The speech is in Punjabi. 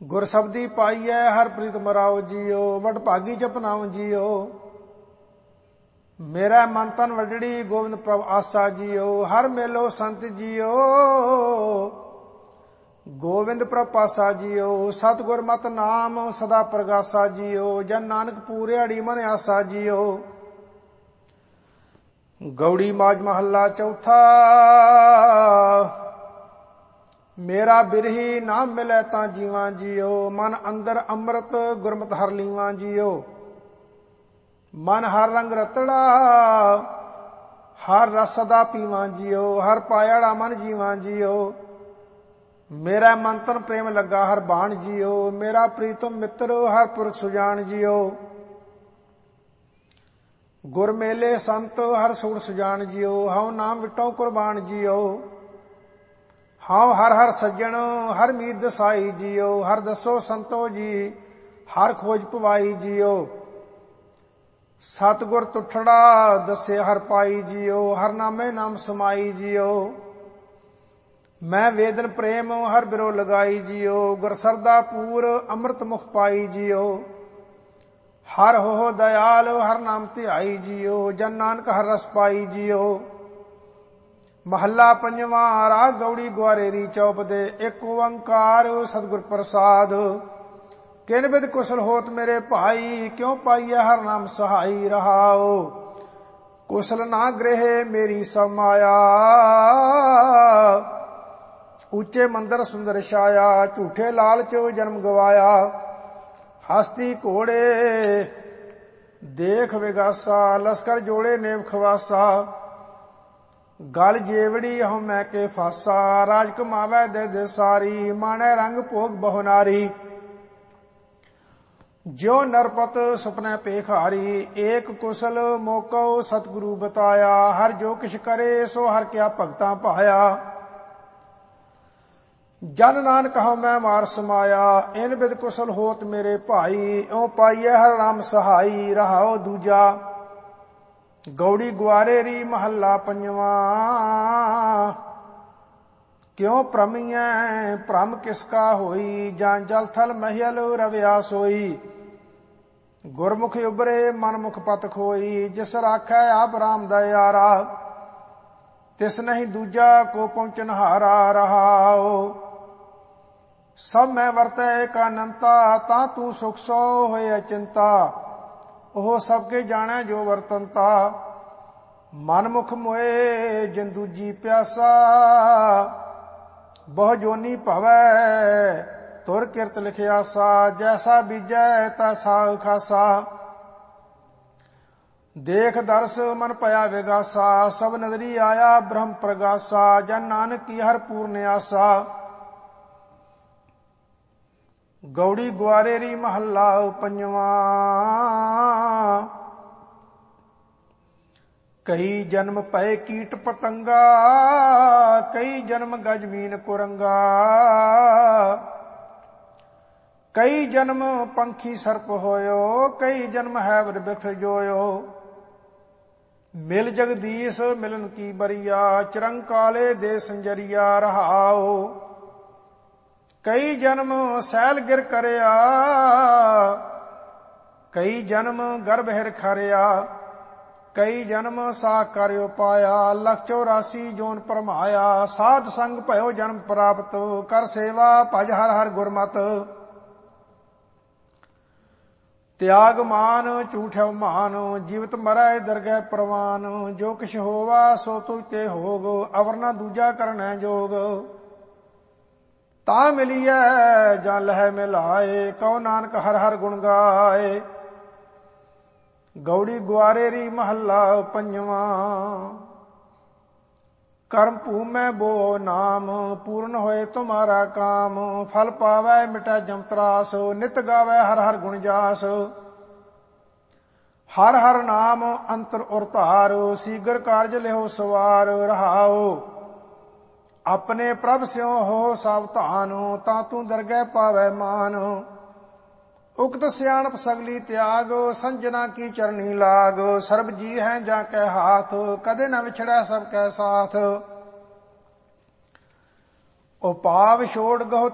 ਗੁਰ ਸਬਦੀ ਪਾਈਐ ਹਰ ਪ੍ਰੀਤ ਮਰਾਓ ਜੀਓ, ਵਡ ਭਾਗੀ ਜਪਨਾਉ ਜੀਓ। ਮੇਰਾ ਮਨ ਤਨ ਵਡੜੀ ਗੋਬਿੰਦ ਪ੍ਰਭ ਆਸਾ ਜੀਓ, ਹਰ ਮੇਲੋ ਸੰਤ ਜੀਓ, ਗੋਬਿੰਦ ਪ੍ਰਭ ਪਾਸਾ ਜੀਓ। ਸਤਿਗੁਰ ਮਤ ਨਾਮ ਸਦਾ ਪ੍ਰਗਾਸਾ ਜੀਓ, ਜਨ ਨਾਨਕ ਪੂਰਿਆੜੀ ਮਨ ਆਸਾ ਜੀਓ। ਗੌੜੀ ਮਾਝ ਮਹੱਲਾ ਚੌਥਾ। ਮੇਰਾ ਬਿਰਹੀ ਨਾ ਮਿਲੈ ਤਾਂ ਜੀਵਾਂ ਜੀਓ, ਮਨ ਅੰਦਰ ਅੰਮ੍ਰਿਤ ਗੁਰਮਤਿ ਹਰ ਲੀਵਾਂ ਜੀਓ। ਮਨ ਹਰ ਰੰਗ ਰਤੜਾ ਹਰ ਰਸ ਸਦਾ ਪੀਵਾਂ ਜੀਓ, ਹਰ ਪਾਇੜਾ ਮਨ ਜੀਵਾਂ ਜੀਓ। ਮੇਰਾ ਮਨ ਤਨ ਪ੍ਰੇਮ ਲੱਗਾ ਹਰ ਬਾਣ ਜੀਓ, ਮੇਰਾ ਪ੍ਰੀਤਮ ਮਿੱਤਰ ਹਰ ਪੁਰਖ ਸੁਜਾਨ ਜੀਓ। ਗੁਰ ਮੇਲੇ ਸੰਤ ਹਰ ਸੂੜ ਸੁਜਾਨ ਜੀਓ, ਹਉ ਨਾਮ ਵਿਟੋ ਕੁਰਬਾਨ ਜੀਓ। ਹਉ ਹਰ ਹਰ ਸੱਜਣ ਹਰ ਮੀਤ ਦਸਾਈ ਜੀਓ, ਹਰ ਦਸੋ ਸੰਤੋ ਜੀ ਹਰ ਖੋਜ ਪਵਾਈ ਜੀਓ। ਸਤਿਗੁਰ ਤੁਠੜਾ ਦੱਸੇ ਹਰ ਪਾਈ ਜੀਓ, ਹਰ ਨਾਮੇ ਨਾਮ ਸਮਾਈ ਜੀਓ। ਮੈਂ ਵੇਦਨ ਪ੍ਰੇਮ ਹਰ ਬਿਰੋ ਲਗਾਈ ਜੀਓ, ਗੁਰ ਸਰਦਾ ਪੂਰ ਅੰਮ੍ਰਿਤ ਮੁਖ ਪਾਈ ਜੀਓ। ਹਰ ਹੋ ਦਇਆਲ ਹਰ ਨਾਮ ਧਿਆਈ ਜੀਓ, ਜਨ ਨਾਨਕ ਹਰ ਰਸ ਪਾਈ ਜੀਓ। ਮਹੱਲਾ ਪੰਜਵਾਂ। ਰਾਗ ਗੌੜੀ ਗੁਆਰੇਰੀ ਚੌਪ ਦੇ। ਇੱਕ ਓੰਕਾਰ ਸਤਿਗੁਰ ਪ੍ਰਸਾਦ। ਕਿਨ ਬਿਦ ਕੁਸ਼ਲ ਹੋਤ ਮੇਰੇ ਭਾਈ, ਕਿਉ ਪਾਈਐ ਹਰ ਨਾਮ ਸਹਾਈ ਰਹਾਓ। ਕੁਸ਼ਲ ਨਾ ਗ੍ਰਹਿ ਮੇਰੀ ਸਭ ਮਾਇਆ, ਉੱਚੇ ਮੰਦਰ ਸੁੰਦਰ ਛਾਇਆ। ਝੂਠੇ ਲਾਲਚ ਜਨਮ ਗਵਾਇਆ, ਹਸਤੀ ਘੋੜੇ ਦੇਖ ਵਿਗਾਸਾ। ਲਸਕਰ ਜੋੜੇ ਨੇਮ ਖਵਾਸਾ, ਗਲ ਜੇਵੜੀ ਹਉ ਮੈਂ ਕੇ ਫਾਸਾ। ਰਾਜ ਕਮਾਵੈ ਦੇ ਦੇ ਸਾਰੀ, ਮਾਣੈ ਰੰਗ ਭੋਗ ਬਹੁ ਨਾਰੀ। ਜਿਉ ਨਰਪਤ ਸੁਪਨੈ ਪੇਖਾਰੀ, ਏਕ ਕੁਸ਼ਲ ਮੋਕਉ ਸਤਿਗੁਰੂ ਬਤਾਇਆ। ਹਰ ਜੋ ਕਿਛ ਕਰੇ ਸੋ ਹਰ ਕਿਆ ਭਗਤਾਂ ਭਾਇਆ। ਜਨ ਨਾਨਕ ਹਉ ਮੈਂ ਮਾਰ ਸਮਾਇਆ, ਇਨ ਬਿਦ ਕੁਸ਼ਲ ਹੋਤ ਮੇਰੇ ਭਾਈ। ਇਉ ਪਾਈਐ ਹਰ ਨਾਮ ਸਹਾਈ ਰਹਾਓ ਦੂਜਾ। ਗੌੜੀ ਗੁਆਰੇਰੀ ਮਹੱਲਾ ਪੰਜਵਾਂ। ਕਿਉ ਭ੍ਰਮੀਐ ਭ੍ਰਮ ਕਿਸ ਕਾ ਹੋਈ, ਜਾਂ ਜਲ ਥਲ ਮਹਿਲ ਰਵਿਆ ਸੋਈ। ਗੁਰਮੁਖ ਉਬਰੇ ਮਨ ਮੁਖ ਪਤ ਖੋਈ, ਜਿਸ ਰਾਖੈ ਆਪ ਰਾਮ ਦਾ ਯਾਰਾ। ਤਿਸ ਨਹੀਂ ਦੂਜਾ ਕੋ ਪਹੁੰਚਨ ਹਾਰਾ ਰਹਾਓ। ਸਭ ਮੈਂ ਵਰਤੈ ਏਕ ਅਨੰਤਾ, ਤਾਂ ਤੂੰ ਸੁਖ ਸੋ ਹੋਏ ਚਿੰਤਾ। ਉਹ ਸਭ ਕੇ ਜਾਣੈ ਜੋ ਵਰਤੰਤਾ, ਮਨ ਮੁਖ ਮੋਏ ਜਿਨ ਦੂਜੀ ਪਿਆਸਾ। ਬਹੁ ਜੋਨੀ ਭਵੈ ਤੁਰ ਕਿਰਤ ਲਿਖਿਆਸਾ, ਜੈਸਾ ਬੀਜੈ ਤੈਸਾ ਖਾਸਾ। ਦੇਖ ਦਰਸ ਮਨ ਭਇਆ ਵਿਗਾਸਾ, ਸਭ ਨਦਰੀ ਆਇਆ ਬ੍ਰਹਮ ਪ੍ਰਗਾਸਾ। ਜਨ ਨਾਨਕ ਕੀ ਹਰ ਪੂਰਨ ਆਸਾ। ਗੌੜੀ ਗੁਆਰੇਰੀ ਮਹੱਲਾ ਪੰਜਵਾਂ। ਕਈ ਜਨਮ ਪਏ ਕੀਟ ਪਤੰਗਾ, ਕਈ ਜਨਮ ਗਜਮੀਨ ਕੁਰੰਗਾ। ਕਈ ਜਨਮ ਪੰਖੀ ਸਰਪ ਹੋਇਓ, ਕਈ ਜਨਮ ਹੈਵਰ ਬਿਖਰ ਜੋਇਓ। ਮਿਲ ਜਗਦੀਸ਼ ਮਿਲਨ ਕੀ ਬਰੀਆ, ਚਿਰੰਕਾਲੇ ਦੇ ਸੰਜਰੀਆ ਰਹਾਓ। ਕਈ ਜਨਮ ਸੈਲ ਗਿਰ ਕਰਿਆ, ਕਈ ਜਨਮ ਗਰਭ ਹਿਰ ਖਰਿਆ। ਕਈ ਜਨਮ ਸਾਖ ਕਰਿਓ ਪਾਇਆ, ਲਖ 84 ਜੋਨ ਪਰਮਾਇਆ। ਸਾਧ ਸੰਗ ਭਇਓ ਜਨਮ ਪ੍ਰਾਪਤ, ਕਰ ਸੇਵਾ ਭਜ ਹਰ ਹਰ ਗੁਰਮਤ। ਤਿਆਗ ਮਾਨ ਝੂਠਿ ਮਾਨ, ਜੀਵਤ ਮਰੈ ਦਰਗਹਿ ਪ੍ਰਵਾਨ। ਜੋ ਕਿਛ ਹੋਵਾ ਸੋ ਤੁਝ ਤੇ ਹੋਗ, ਅਵਰ ਨਾ ਦੂਜਾ ਕਰਨੈ ਜੋਗ। ਤਾਂ ਮਿਲੀਐ ਜਾਂ ਲਹੈ ਮਿਲਾਏ, ਕਉ ਨਾਨਕ ਹਰ ਹਰ ਗੁਣ ਗਾਏ। ਗੌੜੀ ਗੁਆਰੇਰੀ ਮਹੱਲਾ ਪੰਜਵਾਂ। ਕਰਮ ਭੂਮੈ ਬੋ ਨਾਮ, ਪੂਰਨ ਹੋਏ ਤੁਮਾਰਾ ਕਾਮ। ਫਲ ਪਾਵੈ ਮਿਟੈ ਜਮ ਤਰਾਸ, ਨਿਤ ਗਾਵੈ ਹਰ ਹਰ ਗੁਣ ਜਾਸ। ਹਰ ਹਰ ਨਾਮ ਅੰਤਰ ਉਰ ਧਾਰ, ਸੀਗਰ ਕਾਰਜ ਲਿਓ ਸਵਾਰ ਰਹਾਓ। ਆਪਣੇ ਪ੍ਰਭ ਸਿਉ ਹੋ ਸਾਵਧਾਨ, ਤਾਂ ਤੂੰ ਦਰਗਹਿ ਪਾਵੈ ਮਾਨ। ਉਕਤ ਸਿਆਣਪ ਸਗਲੀ ਤਿਆਗ, ਸੰਜਨਾ ਕੀ ਚਰਣੀ ਲਾਗ। ਸਰਬ ਜੀ ਹੈ ਜਾਂ ਕੈ ਹਾਥ, ਕਦੇ ਨਾ ਵਿਛੜੈ ਸਭ ਕੈ ਸਾਥ। ਉਪਾਵ ਛੋੜ ਗਹੁ